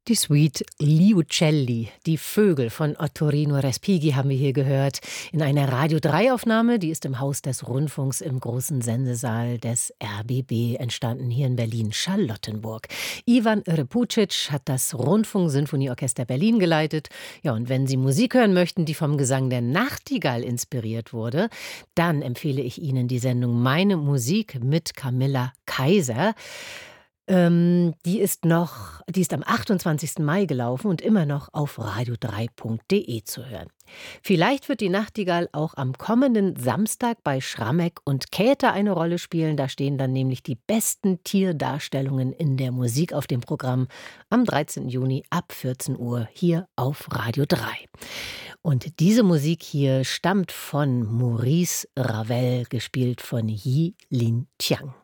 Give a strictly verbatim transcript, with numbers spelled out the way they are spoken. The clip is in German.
Die Suite Gli Uccelli, die Vögel von Ottorino Respighi haben wir hier gehört, in einer Radio drei Aufnahme, die ist im Haus des Rundfunks im großen Sendesaal des R B B entstanden, hier in Berlin-Charlottenburg. Ivan Repucic hat das Rundfunk-Sinfonieorchester Berlin geleitet. Ja, und wenn Sie Musik hören möchten, die vom Gesang der Nachtigall inspiriert wurde, dann empfehle ich Ihnen die Sendung Meine Musik mit Camilla Kaiser. Ähm, die ist noch die ist am achtundzwanzigsten Mai gelaufen und immer noch auf radio drei punkt de zu hören. Vielleicht wird die Nachtigall auch am kommenden Samstag bei Schrammeck und Käthe eine Rolle spielen. Da stehen dann nämlich die besten Tierdarstellungen in der Musik auf dem Programm am dreizehnten Juni ab vierzehn Uhr hier auf Radio drei. Und diese Musik hier stammt von Maurice Ravel, gespielt von Yi Lin Tian.